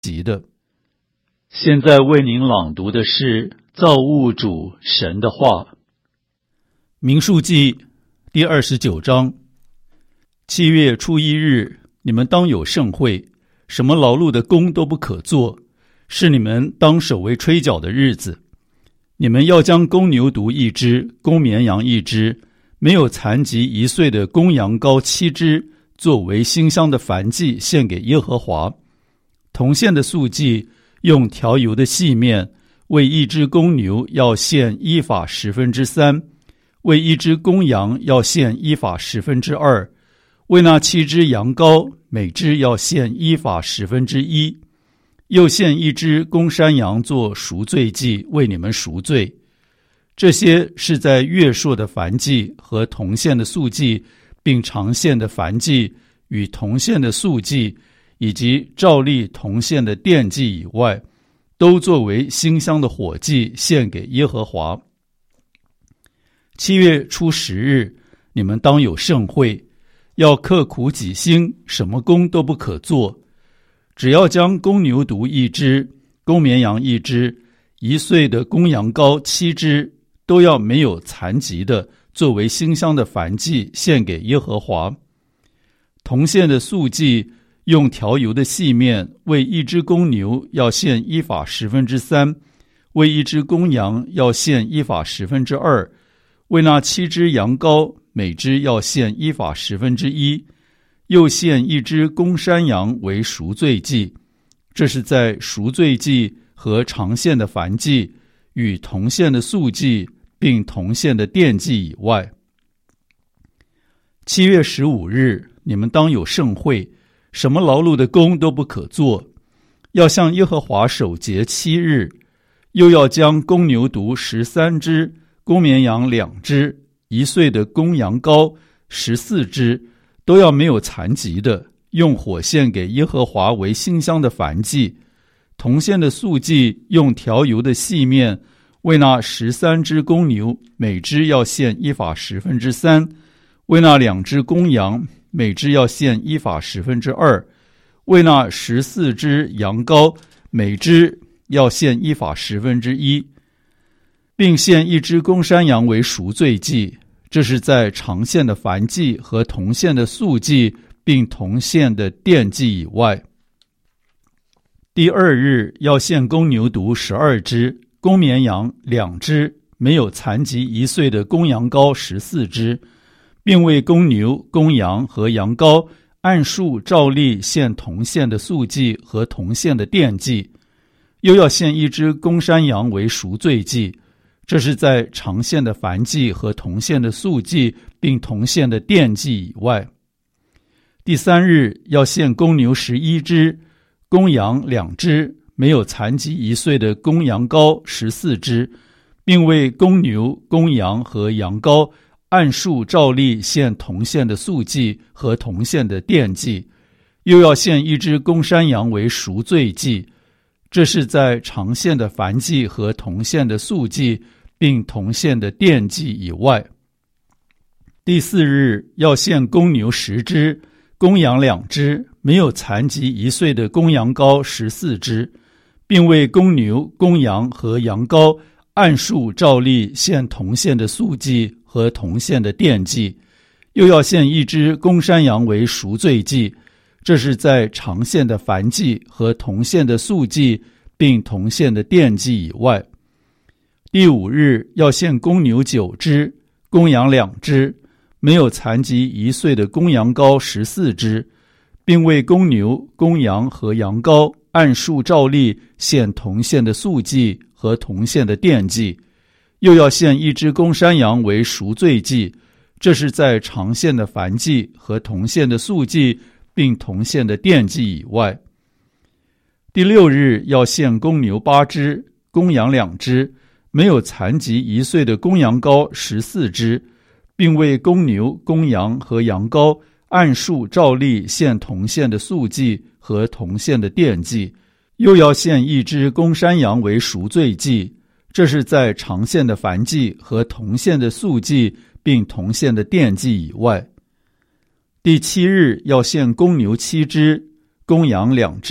及的。现在为您朗读的是造物主神的话。民数记第29章。7月初1日，你们当有盛会，什么劳碌的工都不可做，是你们当守为吹角的日子。你们要将公牛犊1只，公绵羊1只，没有残疾1岁的公羊羔7只，作为馨香的燔祭献给耶和华。同献的素祭，用调油的细面，为1只公牛要献1法3/10，为1只公羊要献1法2/10，为那7只羊羔，每只要献1法1/10，又献1只公山羊做赎罪祭，为你们赎罪。这些是在月朔的燔祭和同献的素祭，并常献的燔祭与同献的素祭，以及照例同献的奠祭以外，都作为馨香的火祭献给耶和华。7月初10日，你们当有盛会，要刻苦己心，什么工都不可做，只要将公牛犊1只，公绵羊1只，1岁的公羊羔7只，都要没有残疾的，作为馨香的燔祭献给耶和华。同献的素祭，用调油的细面，为1只公牛要献1法3/10，为1只公羊要献1法2/10，为那7只羊羔，每只要献1法1/10，又献1只公山羊为赎罪祭。这是在赎罪祭和常献的燔祭与同献的素祭并同献的奠祭以外。7月15日，你们当有盛会，什么劳碌的工都不可做，要向耶和华守节7日，又要将公牛犊13只，公绵羊2只，1岁的公羊羔14只，都要没有残疾的，用火献给耶和华为馨香的燔祭。同献的素祭，用调油的细面，为那13只公牛，每只要献1法3/10，为那2只公羊，每只要献1法2/10，为那14只羊羔，每只要献1法1/10，并献1只公山羊为赎罪祭。这是在常献的燔祭和同献的素祭并同献的奠祭以外。第2日，要献公牛犊12只，公绵羊2只，没有残疾1岁的公羊羔14只，并为公牛、公羊和羊羔按数照例献同献的素祭和同献的奠祭，又要献1只公山羊为赎罪祭。这是在常献的燔祭和同献的素祭并同献的奠祭以外。第3日，要献公牛11只，公羊2只，没有残疾1岁的公羊羔14只，并为公牛、公羊和羊羔按数照例献同献的素祭和同献的奠祭，又要献1只公山羊为赎罪祭。这是在常献的燔祭和同献的素祭并同献的奠祭以外。第4日，要献公牛10只，公羊2只，没有残疾1岁的公羊羔14只，并为公牛、公羊和羊羔按数照例献同献的素祭和同献的奠祭，又要献1只公山羊为赎罪祭。这是在常献的燔祭和同献的素祭并同献的奠祭以外。第5日，要献公牛9只，公羊2只，没有残疾1岁的公羊羔14只，并为公牛、公羊和羊羔按数照例献同献的素祭和同献的奠祭，又要献1只公山羊为赎罪祭。这是在常献的燔祭和同献的素祭并同献的奠祭以外。第6日，要献公牛8只，公羊2只，没有残疾1岁的公羊羔14只，并为公牛、公羊和羊羔按数照例献同献的素祭和同献的奠祭，又要献1只公山羊为赎罪祭。这是在常献的燔祭和同献的素祭并同献的奠祭以外。第7日，要献公牛7只，公羊2只，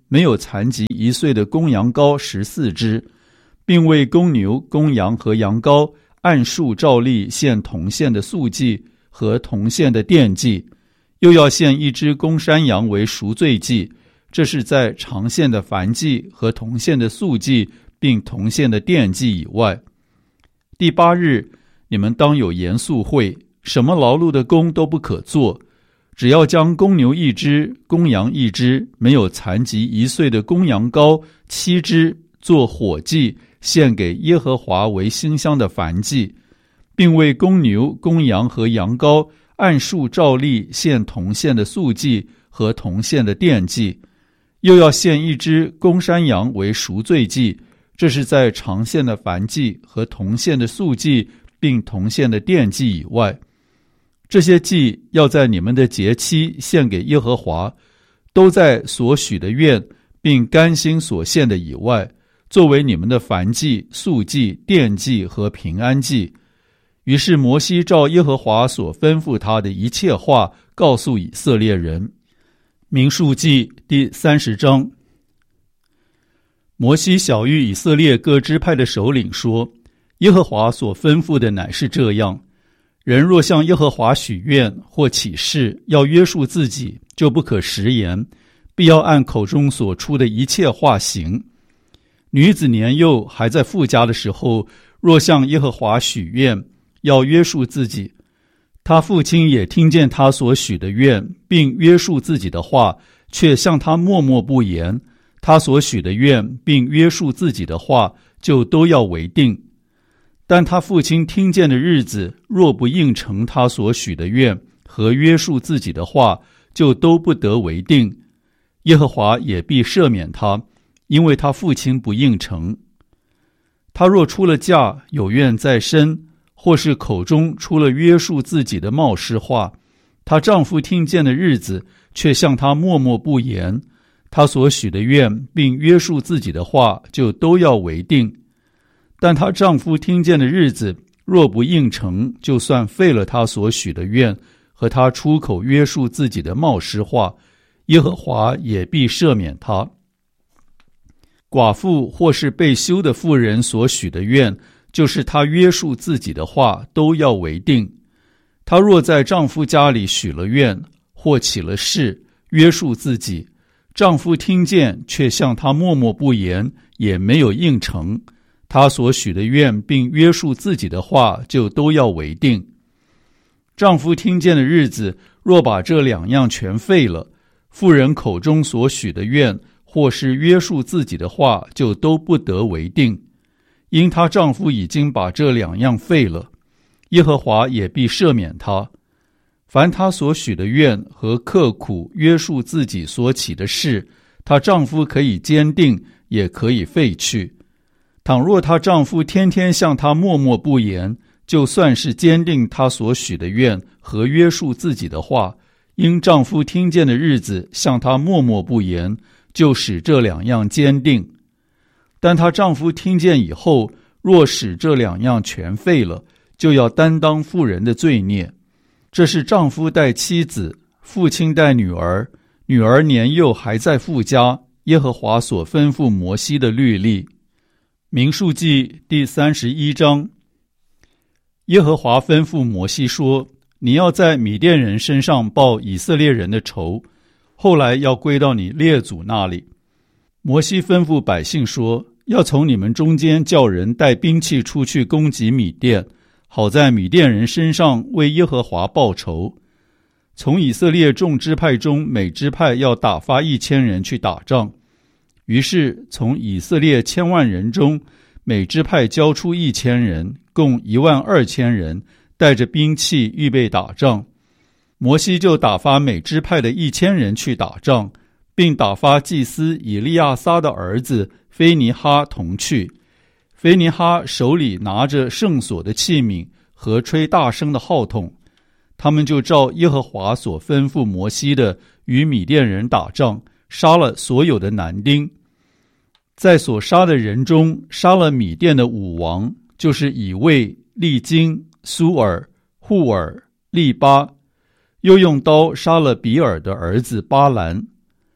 没有残疾1岁的公羊羔14只，并为公牛、公羊和羊羔按数照例献同献的素祭和同献的奠祭，又要献1只公山羊为赎罪祭，这是在常献的燔祭和同献的素祭并同献的奠祭以外。第8日，你们当有严肃会，什么劳碌的工都不可做，只要将公牛1只、公羊1只、没有残疾1岁的公羊羔7只做火祭，献给耶和华为馨香的燔祭，并为公牛、公羊和羊羔按数照例献同献的素祭和同献的奠祭，又要献1只公山羊为赎罪祭，这是在常献的燔祭和同献的素祭并同献的奠祭以外。这些祭要在你们的节期献给耶和华，都在所许的愿并甘心所献的以外，作为你们的燔祭、素祭、奠祭和平安祭。于是摩西照耶和华所吩咐他的一切话告诉以色列人。民数记第30章。摩西晓谕以色列各支派的首领说，耶和华所吩咐的乃是这样，人若向耶和华许愿或起誓，要约束自己，就不可食言，必要按口中所出的一切话行。女子年幼还在父家的时候，若向耶和华许愿，要约束自己，他父亲也听见他所许的愿，并约束自己的话，却向他默默不言，他所许的愿并约束自己的话，就都要为定。但他父亲听见的日子，若不应承他所许的愿和约束自己的话，就都不得为定。耶和华也必赦免他，因为他父亲不应承。他若出了嫁，有愿在身，或是口中出了约束自己的冒失话，她丈夫听见的日子，却向她默默不言，她所许的愿并约束自己的话，就都要为定。但她丈夫听见的日子，若不应承，就算废了她所许的愿和她出口约束自己的冒失话，耶和华也必赦免她。寡妇或是被休的妇人所许的愿，就是她约束自己的话，都要为定。她若在丈夫家里许了愿，或起了誓，约束自己，丈夫听见却向她默默不言，也没有应承，她所许的愿并约束自己的话，就都要为定。丈夫听见的日子，若把这2样全废了，妇人口中所许的愿或是约束自己的话，就都不得为定，因她丈夫已经把这2样废了，耶和华也必赦免她。凡她所许的愿和刻苦约束自己所起的事，她丈夫可以坚定，也可以废去。倘若她丈夫天天向她默默不言，就算是坚定她所许的愿和约束自己的话，因丈夫听见的日子向她默默不言，就使这2样坚定。但她丈夫听见以后，若使这2样全废了，就要担当妇人的罪孽。这是丈夫带妻子，父亲带女儿，女儿年幼还在父家，耶和华所吩咐摩西的律例。民数记第31章。耶和华吩咐摩西说，你要在米甸人身上报以色列人的仇，后来要归到你列祖那里。摩西吩咐百姓说，要从你们中间叫人带兵器出去攻击米甸，好在米甸人身上为耶和华报仇。从以色列众支派中，每支派要打发1000人去打仗。于是从以色列1000万人中，每支派交出1000人，共12000人，带着兵器预备打仗。摩西就打发每支派的1000人去打仗，并打发祭司以利亚撒的儿子菲尼哈同去。菲尼哈手里拿着圣所的器皿和吹大声的号筒，他们就照耶和华所吩咐摩西的，与米甸人打仗，杀了所有的男丁。在所杀的人中，杀了米甸的5王，就是以卫、利金、苏尔、户尔、利巴，又用刀杀了比尔的儿子巴兰。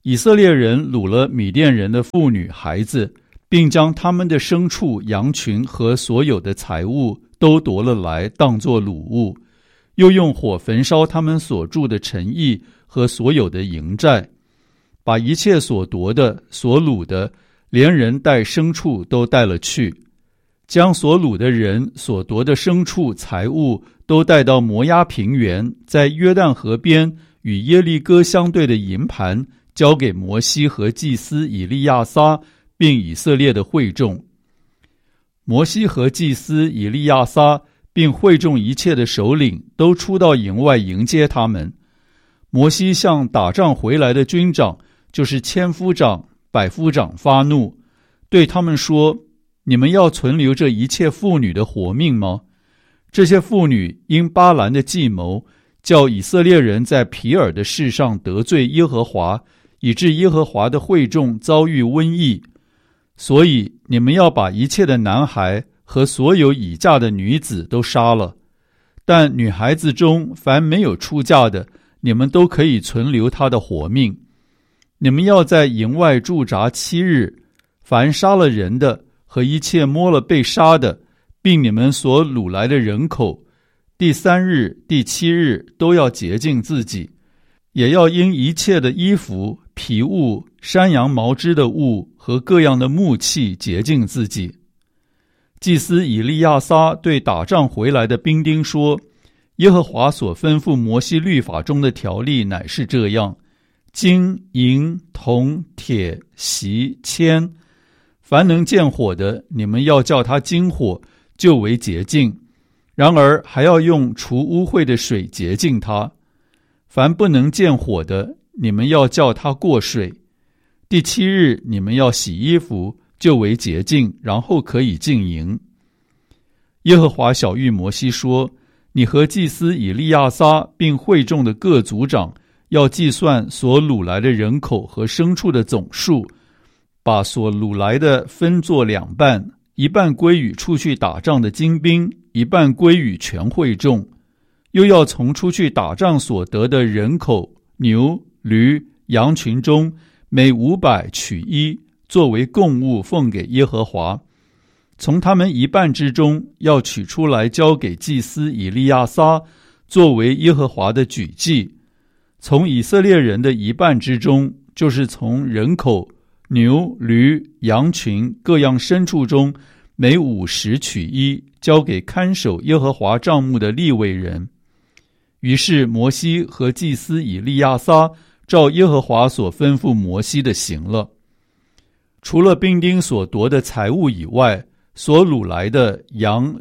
以色列人掳了米甸人的妇女孩子，并将他们的牲畜、羊群和所有的财物都夺了来，当作掳物，又用火焚烧他们所住的城邑和所有的营寨，把一切所夺的、所掳的，连人带牲畜都带了去，将所掳的人、所夺的牲畜、财物都带到摩押平原，在约旦河边与耶利哥相对的营盘，交给摩西和祭司以利亚撒，并以色列的会众。摩西和祭司以利亚撒并会众一切的首领都出到营外迎接他们。摩西向打仗回来的军长，就是千夫长、百夫长发怒，对他们说：你们要存留这一切妇女的活命吗？这些妇女因巴兰的计谋，叫以色列人在皮尔的事上得罪耶和华，以致耶和华的会众遭遇瘟疫。所以你们要把一切的男孩和所有已嫁的女子都杀了，但女孩子中凡没有出嫁的，你们都可以存留她的活命。你们要在营外驻扎7日，凡杀了人的和一切摸了被杀的，并你们所掳来的人口，第3日、第7日都要洁净自己，也要因一切的衣服、皮物、山羊毛织的物和各样的木器洁净自己。祭司以利亚撒对打仗回来的兵丁说：耶和华所吩咐摩西律法中的条例乃是这样：金、银、铜、铁、锡、铅，凡能见火的，你们要叫它金火，就为洁净。然而还要用除污秽的水洁净它。凡不能见火的，你们要叫它过水。第7日你们要洗衣服，就为洁净，然后可以进营。耶和华晓谕摩西说：你和祭司以利亚撒并会众的各族长，要计算所掳来的人口和牲畜的总数，把所掳来的分作2半，一半归与出去打仗的精兵，一半归与全会众。又要从出去打仗所得的人口、牛、驴、羊群中，每500取1，作为供物奉给耶和华。从他们一半之中，要取出来交给祭司以利亚撒，作为耶和华的举祭。从以色列人的一半之中，就是从人口、牛、驴、羊群各样牲畜中，每50取1，交给看守耶和华帐幕的利未人。于是摩西和祭司以利亚撒照耶和华所吩咐摩西的行了。除了兵丁所夺的财物以外，所掳来的羊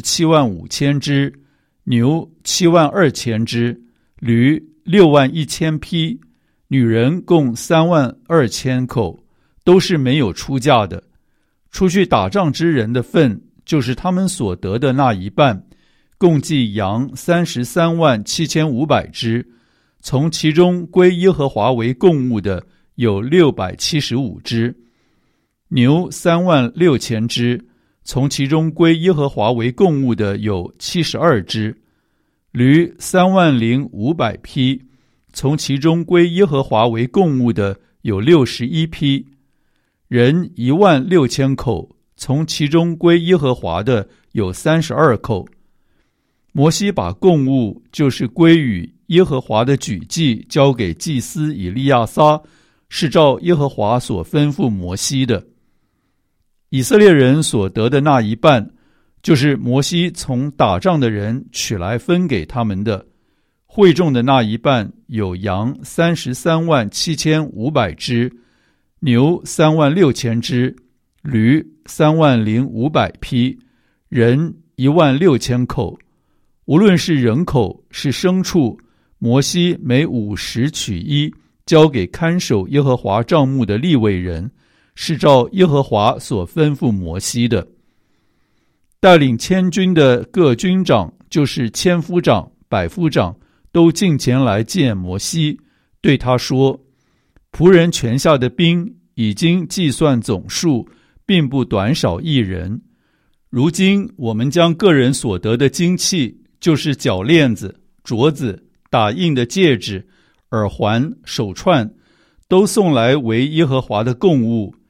675000只，牛72000只，驴61000匹，女人共32000口，都是没有出嫁的。出去打仗之人的份，就是他们所得的那一半，共计羊337500只，从其中归耶和华为供物的有675只，牛36000只，从其中归耶和华为供物的有72只，驴30500匹，从其中归耶和华为供物的有61匹，人16000口，从其中归耶和华的有32口。摩西把供物，就是归与耶和华的举祭，交给祭司以利亚撒，是照耶和华所吩咐摩西的。以色列人所得的那一半，就是摩西从打仗的人取来分给他们的。会众的那一半有羊337500只，牛36000只，驴30500匹，人16000口。无论是人口是牲畜，摩西每50取1，交给看守耶和华帐幕的利未人，是照耶和华所吩咐摩西的。带领千军的各军长，就是千夫长、百夫长，都进前来见摩西，对他说：仆人权下的兵已经计算总数，并不短少1人。如今我们将个人所得的金器，就是脚链子、镯子、打印的戒指、耳环、手串， 都送来为耶和华的供物。